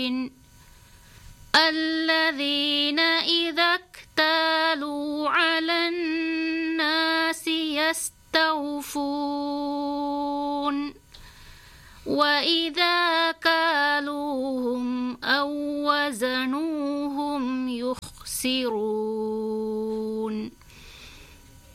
الذين إذا اكتالوا على الناس يستوفون وإذا كالوهم أو وزنوهم يخسرون